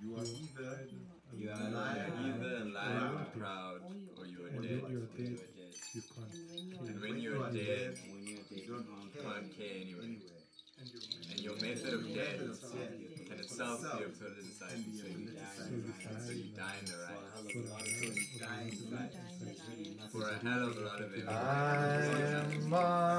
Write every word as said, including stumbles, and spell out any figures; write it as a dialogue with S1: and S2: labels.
S1: You are either
S2: You are
S1: alive,
S2: either alive and proud,
S3: or
S2: or you are
S3: or
S2: dead.
S3: you are
S2: Or you
S3: dead.
S2: are dead.
S3: You can't.
S2: And when
S1: when
S2: you
S1: you
S2: are
S1: are
S2: dead,
S1: dead,
S2: when you are
S1: you
S2: dead,
S1: don't
S2: you
S1: care
S2: can't care anyway.
S1: anywhere.
S2: And your method of death can itself be a politicized so you die,
S3: So you
S2: so you
S3: die
S2: die in the right.
S1: Die in the right.
S2: For a hell of a lot of evidence.
S4: I am